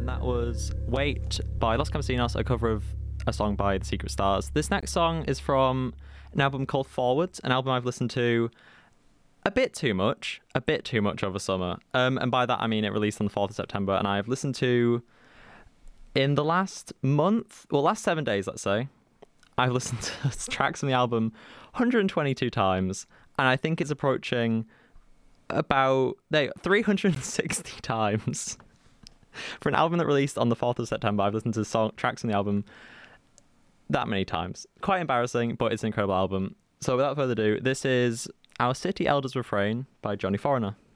that was Wait by Los Campesinos, a cover of a song by The Secret Stars. This next song is from an album called Forwards, an album I've listened to a bit too much over summer. And by that I mean it released on the 4th of September, and I've listened to, in the last 7 days, let's say, I've listened to tracks from the album 122 times, and I think it's approaching about 360 times. For an album that released on the 4th of September, I've listened to tracks from the album that many times. Quite embarrassing, but it's an incredible album. So without further ado, this is Our City Elders Refrain by Johnny Foreigner.